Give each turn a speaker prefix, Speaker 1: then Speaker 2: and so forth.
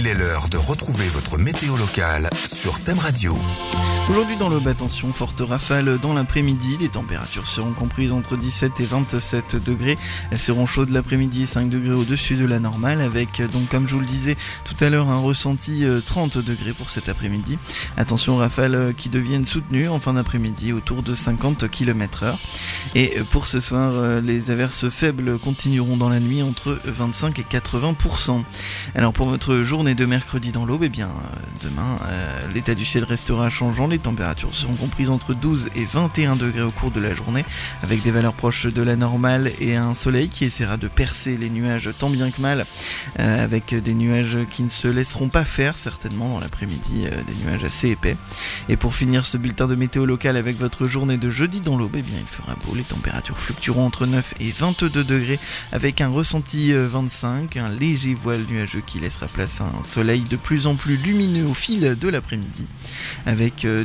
Speaker 1: Il est l'heure de retrouver votre météo locale sur Thème Radio.
Speaker 2: Aujourd'hui dans l'Aube, attention, forte rafale dans l'après-midi. Les températures seront comprises entre 17 et 27 degrés. Elles seront chaudes l'après-midi et 5 degrés au-dessus de la normale avec, donc comme je vous le disais tout à l'heure, un ressenti 30 degrés pour cet après-midi. Attention aux rafales qui deviennent soutenues en fin d'après-midi autour de 50 km/h. Et pour ce soir, les averses faibles continueront dans la nuit entre 25 et 80%. Alors pour votre journée de mercredi dans l'Aube, demain, l'état du ciel restera changeant. Les températures seront comprises entre 12 et 21 degrés au cours de la journée, avec des valeurs proches de la normale et un soleil qui essaiera de percer les nuages tant bien que mal, avec des nuages qui ne se laisseront pas faire certainement dans l'après-midi, des nuages assez épais. Et pour finir ce bulletin de météo local avec votre journée de jeudi dans l'Aube, il fera beau, les températures fluctueront entre 9 et 22 degrés avec un ressenti 25, un léger voile nuageux qui laissera place à un soleil de plus en plus lumineux au fil de l'après-midi, avec